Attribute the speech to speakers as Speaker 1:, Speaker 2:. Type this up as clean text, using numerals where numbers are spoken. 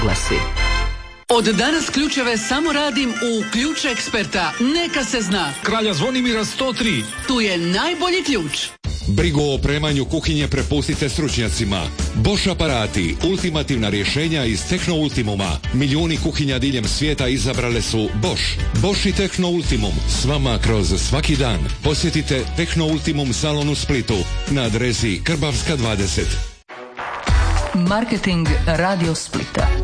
Speaker 1: glasi. Od danas ključeve samo radim u Ključ Eksperta. Neka se zna.
Speaker 2: Kralja Zvonimira 103.
Speaker 1: Tu je najbolji ključ.
Speaker 3: Brigu o opremanju kuhinje prepustite stručnjacima. Bosch aparati, ultimativna rješenja iz Techno Ultimuma. Milijuni kuhinja diljem svijeta izabrale su Bosch. Bosch i Techno Ultimum s vama kroz svaki dan. Posjetite Techno Ultimum salon u Splitu na adresi Krbavska 20.
Speaker 1: Marketing Radio Splita.